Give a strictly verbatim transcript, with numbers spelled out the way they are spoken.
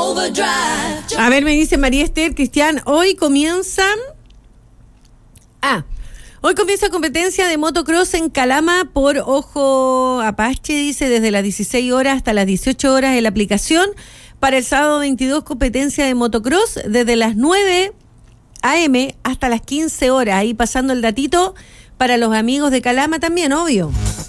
A ver, me dice María Esther, Cristian, hoy comienzan... Ah, hoy comienza competencia de motocross en Calama por Ojo Apache, dice, desde las dieciséis horas hasta las dieciocho horas en la aplicación. Para el sábado veintidós, competencia de motocross desde las nueve a eme hasta las quince horas. Ahí pasando el datito para los amigos de Calama también, obvio.